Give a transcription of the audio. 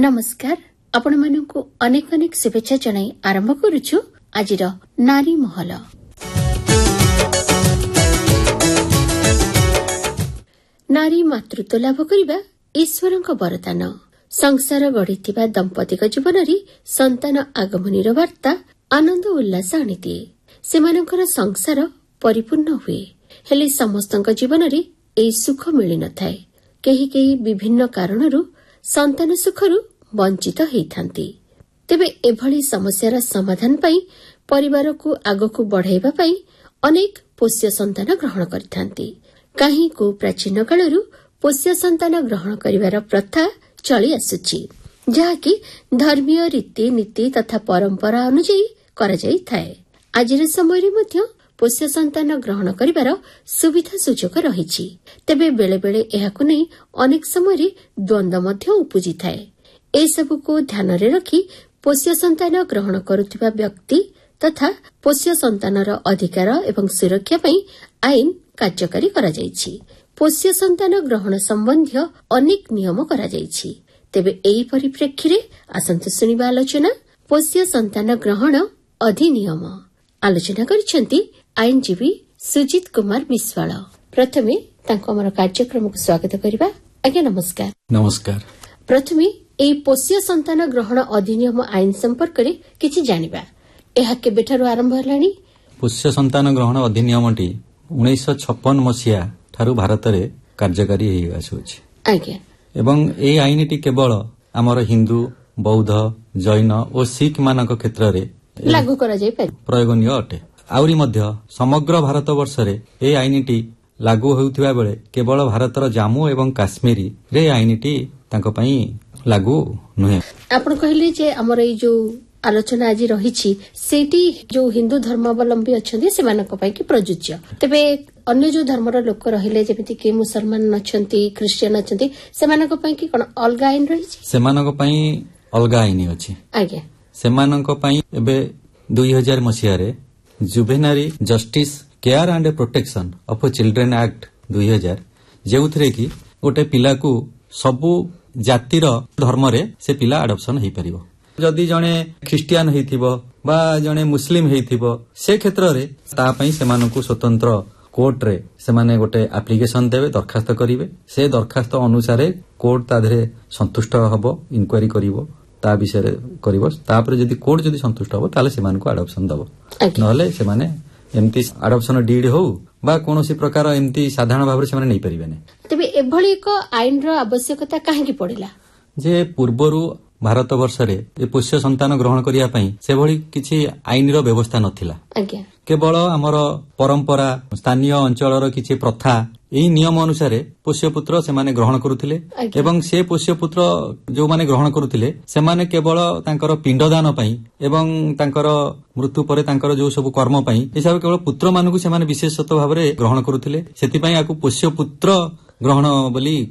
नमस्कार आपण मानकु अनेक अनेक शुभेच्छा जणाई आरंभ करूछु आजिर नारी महल। नारी मातृत्व लाभ करिबा ईश्वरଙ୍କ वरदान। संसार गढ़िथिबा दंपतिक जीवनरी संतान आगमनीर वार्ता आनंद उल्लास आनिदिए। सेमानଙ୍କର संसार परिपूर्ण हुए हेले समस्तଙ୍କ जीवनरी एई सुख मिलि नथाय। केही केही विभिन्न कारणरू संतान सुखरू वंचित होइथांती। तेबे एभली समस्यार समाधान पाई परिवार को आगकु बढ़ाइबा पाई अनेक पोष्य संतान ग्रहण करिथांती। काहे को प्राचीन कालरू पोष्य संतान ग्रहण करिवार प्रथा चली आसुची, जहाँकि धर्मीय रीति नीति तथा परंपरा अनुଯାयी करा जाई थाए। आजिर समय मध्य पोष्य संतान ग्रहण करिवार सुविधा सुजोग रहिछि। तेबे बेले बेले एहाकु नै अनेक समय द्वंद्व मध्य उपजि थाए। ए सबु को ध्यान रे रखी पोष्य संतान ग्रहण करुथिबा व्यक्ति तथा पोष्य संतानर अधिकार एवं सुरक्षा पई आईन कार्यकारी करा जाइछि। पोष्य संतान ग्रहण संबंधी अनेक नियम करा जाइछि। तेबे एई परिप्रेक्षी रे आसंत सुनिबा आलोचना पोष्य संतान ग्रहण अधिनियम। आलोचना करिसेंती आईनजीवी सुजित कुमार विश्वाल। प्रथमे तांको हमर कार्यक्रम को स्वागत करिबा। आज्ञा नमस्कार। नमस्कार। प्रथमे एई पोष्य संतान ग्रहण अधिनियम आईन संपर्क रे किछि जानिबा। एहा केबेठारु आरंभ हलानी? पोष्य संतान ग्रहण अधिनियमटी 1956 मसिया ठारू भारत रे कार्यकारी हेइ आसुछि। आज्ञा। एवं एई आईनटी केवल हमर हिंदू, बौद्ध, जैन और सिख मानक क्षेत्र रे लागू करा जाय पारि प्रयोगनीय अटे। आउरी मध्य समग्र भारत वर्ष रे एई आईनटी लागू होउथिबा बेले केवल भारतर जम्मू एवं काश्मीर रे आईनटी तांको पई लागू नुहे। आपण कहले जे हमर ए जो आलोचना आज रहिछि सेठी जो हिंदू धर्मावलंबी अछन्ती सेमानक पई कि प्रयोज्य। तबे अन्य जो धर्मर लोक रहिले जेमिति कि मुसलमान अछन्ती, क्रिश्चियन अछन्ती, सेमानक पई कि कोन अलगा आईन रहिछि? सेमानक पई अलगा आईन अछि। आज्ञा। सेमानक पई एबे 2000 मसिया रे जुवेनारी justice care and protection of children act 2000 जेउथरे कि गोटे पिला को सबु जातिर धर्म रे से पिला अडॉप्शन हेइ परिबो। जदि जणे ख्रिस्टियन हेइथिबो बा जणे मुस्लिम हेइथिबो से क्षेत्र रे ता पई सेमानकु स्वतंत्र कोर्ट रे सेमाने गोटे एप्लिकेशन देबे, दरखास्त करिवे। से दरखास्त अनुसार कोर्ट ताधरे संतुष्ट हबो, इंक्वायरी करिवो, ता विषय करिवो। तापर जदि कोर्ट जदि संतुष्ट हबो ताले सेमानकु अडॉप्शन दबो। नहले सेमाने एमती अडॉप्शन डीड हो बा कोनोसी प्रकार एमती साधारण भाव से नहीं परिबेने। तबे एभली एक आईन रो आवश्यकता काहे की पड़िला? जे पूर्वरु भारत वर्ष रे ए पोष्य संतान ग्रहण करिया पई से भली किछि आईन रो व्यवस्था नथिला। आज्ञा। केवल हमर परंपरा, स्थानीय अंचलर किछि प्रथा एई नियम अनुसार पोष्य पुत्र से माने ग्रहण करुथिले एवं से पोष्य पुत्र जो माने ग्रहण करुथिले से माने केवल तांकर पिंडदान पई एवं तांकर मृत्यु परे तांकर जो सब कर्म पई हिसाब केवल पुत्र मानकु से माने विशेषत्व भाबरे ग्रहण करुथिले। सेति पई आकु पोष्य पुत्र ग्रहण बोली